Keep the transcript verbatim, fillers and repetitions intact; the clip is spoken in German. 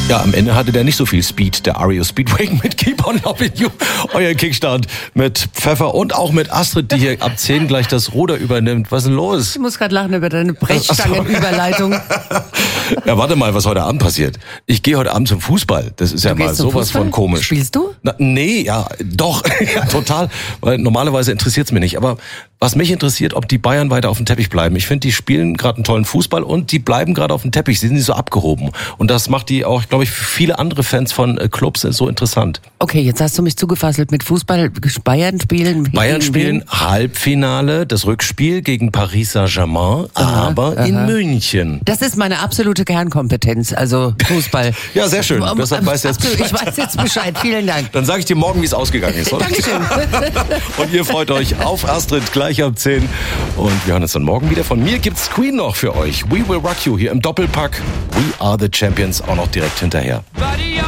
Ja, am Ende hatte der nicht so viel Speed, der Ario Speedwagon mit Keep on Loving You. Euer Kickstart mit Pfeffer und auch mit Astrid, die hier ab zehn gleich das Ruder übernimmt. Was ist denn los? Ich muss gerade lachen über deine Brechstangenüberleitung. Ja, warte mal, was heute Abend passiert. Ich gehe heute Abend zum Fußball. Das ist ja mal sowas Fußball? von komisch. Spielst du? Na, nee, ja, doch. Ja, total. Weil normalerweise interessiert's mich nicht. Aber was mich interessiert, ob die Bayern weiter auf dem Teppich bleiben. Ich finde, die spielen gerade einen tollen Fußball und die bleiben gerade auf dem Teppich. Sie sind nicht so abgehoben. Und das macht die auch, glaube ich, für viele andere Fans von Clubs so interessant. Okay, jetzt hast du mich zugefasselt mit Fußball. Bayern spielen. Bayern spielen Halbfinale, das Rückspiel gegen Paris Saint-Germain, Aha, aber aha. in München. Das ist meine absolute Kernkompetenz, also Fußball. Ja, sehr schön. Um, Deshalb weißt du jetzt absolut, Bescheid. ich weiß jetzt Bescheid. Vielen Dank. Dann sage ich dir morgen, wie es ausgegangen ist, oder? Dankeschön. Und ihr freut euch auf Astrid gleich ab zehn. Und wir hören uns dann morgen wieder. Von mir gibt's Queen noch für euch. We Will Rock You hier im Doppelpack. We Are the Champions auch noch direkt hinterher. Buddy,